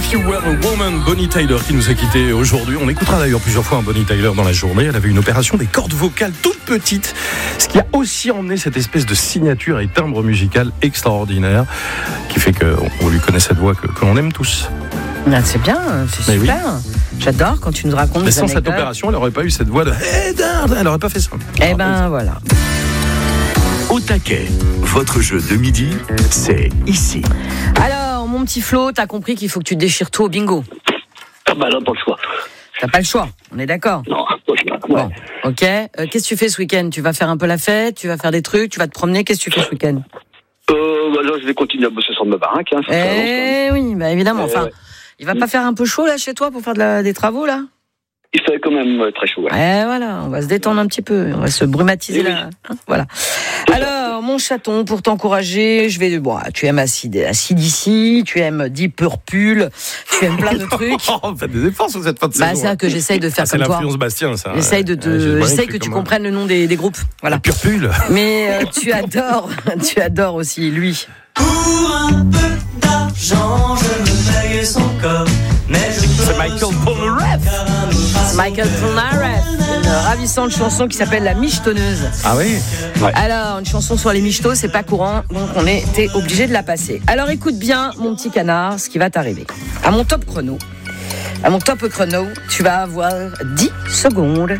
If You Were a Woman, Bonnie Tyler qui nous a quittés aujourd'hui. On écoutera d'ailleurs plusieurs fois un Bonnie Tyler dans la journée. Elle avait une opération des cordes vocales toute petite, ce qui a aussi emmené cette espèce de signature et timbre musical extraordinaire qui fait qu'on lui connaît cette voix que l'on aime tous. Ah, c'est bien, c'est super. Oui. J'adore quand tu nous racontes des anecdotes. Mais sans cette opération, elle n'aurait pas eu cette voix de... Elle n'aurait pas fait ça. Eh ben voilà. Au taquet, votre jeu de midi, c'est ici. Alors, mon petit Flo, t'as compris qu'il faut que tu te déchires tout au bingo. Ah bah là, pas le choix. T'as pas le choix, on est d'accord? Non, pas le choix. Ouais. Bon, ok. Qu'est-ce que tu fais ce week-end? Tu vas faire un peu la fête? Tu vas faire des trucs? Tu vas te promener? Qu'est-ce que tu fais ce week-end? Bah là, je vais continuer à bosser sur ma baraque. Hein, oui, bah évidemment. Enfin, ouais. Il va pas faire un peu chaud là chez toi pour faire des travaux là? Il fait quand même très chaud. Ouais. Voilà, on va se détendre un petit peu, on va se brumatiser là. Hein, voilà. Alors, mon chaton, pour t'encourager, tu aimes ACDC, tu aimes Deep Purple, tu aimes plein de trucs. Faites des efforts sur cette fin de saison. C'est ça que j'essaye de faire comme toi. C'est l'influence Bastien, ça. J'essaye que tu comprennes le nom des groupes. Voilà. Purple. Mais tu adores aussi lui. Pour un peu d'argent, je me paye son corps. C'est Michael Polnareff. Michael Polnareff, une ravissante chanson qui s'appelle La Michetonneuse. Ah oui. Ouais. Alors, une chanson sur les michetots, c'est pas courant, donc on était obligé de la passer. Alors écoute bien, mon petit canard, ce qui va t'arriver. À mon top chrono, tu vas avoir 10 secondes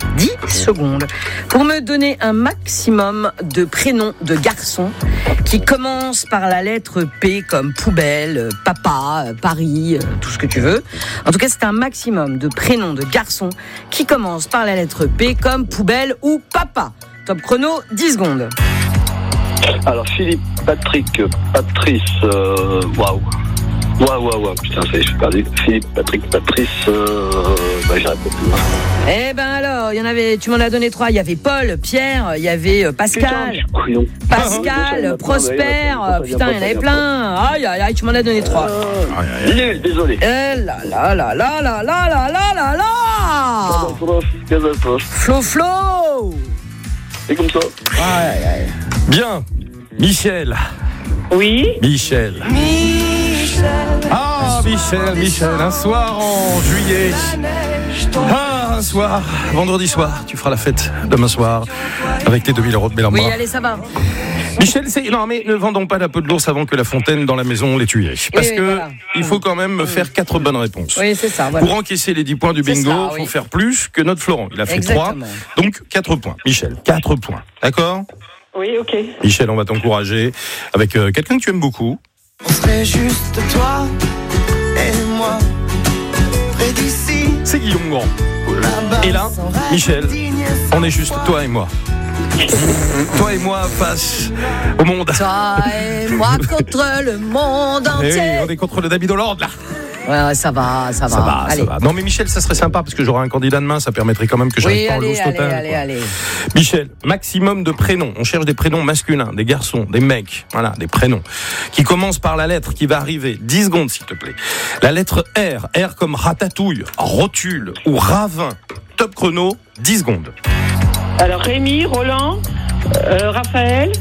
pour me donner un maximum de prénoms de garçons qui commencent par la lettre P comme poubelle, papa, Paris, tout ce que tu veux. En tout cas, c'est un maximum de prénoms de garçons qui commencent par la lettre P comme poubelle ou papa. Top chrono, 10 secondes. Alors, Philippe, Patrick, Patrice, waouh. Waouh, putain, ça y est, je suis perdu. Philippe, Patrick, Patrice, j'irai pas plus loin. Eh ben alors, il y en avait, tu m'en as donné 3. Il y avait Paul, Pierre, il y y Pascal, Prosper, putain, il y en avait plein. Aïe, tu m'en as donné 3. Désolé. Flo. C'est comme ça. Bien. Michel. Oui. Michel, un soir en juillet. Un soir, vendredi soir, tu feras la fête demain soir avec tes 2000 € de Bellambra. Oui, allez, ça va. Michel, non mais ne vendons pas la peau de l'ours avant que la fontaine dans la maison l'ait tué. Parce il faut quand même faire 4 bonnes réponses. Oui, c'est ça. Voilà. Pour encaisser les 10 points du bingo, il faut faire plus que notre Florent. Il a fait 3, donc 4 points. Michel, 4 points. D'accord ? Oui, ok. Michel, on va t'encourager avec quelqu'un que tu aimes beaucoup. On serait juste toi et moi, près d'ici. C'est Guillaume Grand. Et là, Michel, on est juste toi et moi. Toi et moi face au monde. Toi et moi contre le monde entier. Oui, on est contre le David Hollande là. Ouais, ça va. Allez. Non mais Michel, ça serait sympa parce que j'aurai un candidat demain, ça permettrait quand même que j'arrive pas en loose totale. Allez. Michel, maximum de prénoms. On cherche des prénoms masculins, des garçons, des mecs, voilà, des prénoms qui commencent par la lettre qui va arriver. 10 secondes s'il te plaît. La lettre R comme ratatouille, rotule ou ravin. Top chrono, 10 secondes. Alors Rémi, Roland, Raphaël,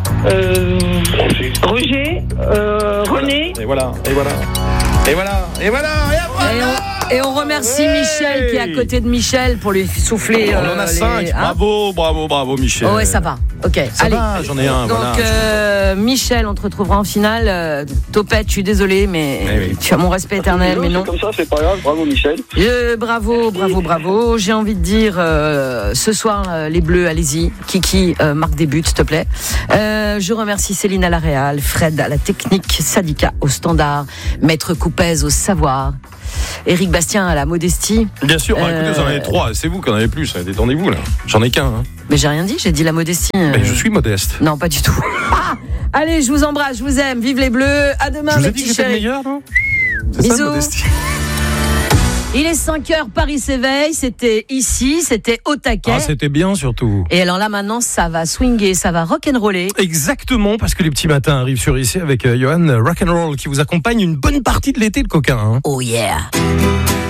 Roger, René. Et voilà. Et on remercie Michel qui est à côté de Michel pour lui souffler. On en a 5. Bravo Michel. Oh ouais, ça va. Ok, ça allez. Va, j'en ai un. Donc Michel, on te retrouvera en finale. Topette, je suis désolée, mais tu as mon respect éternel, mais non. Comme ça, c'est pas grave. Bravo Michel. Bravo. J'ai envie de dire ce soir les Bleus, allez-y. Kiki marque des buts, s'il te plaît. Je remercie Céline à la réal, Fred à la technique, Sadika au standard, Maître Coupez au savoir. Éric Bastien à la modestie. Bien sûr, écoutez, vous en avez 3, c'est vous qui en avez plus, détendez-vous là. J'en ai qu'un. Hein. Mais j'ai rien dit, j'ai dit la modestie. Mais je suis modeste. Non, pas du tout. Allez, je vous embrasse, je vous aime, vive les Bleus, à demain mes petits chéris. Je vous ai dit que j'étais le meilleur, non ? C'est bisous. Ça, modestie. Il est 5h, Paris s'éveille, c'était ici, c'était au taquet. C'était bien surtout. Et alors là maintenant, ça va swinguer, ça va rock'n'roller. Exactement, parce que les petits matins arrivent sur ici avec Johan Rock'n'Roll qui vous accompagne une bonne partie de l'été, le coquin. Hein. Oh yeah.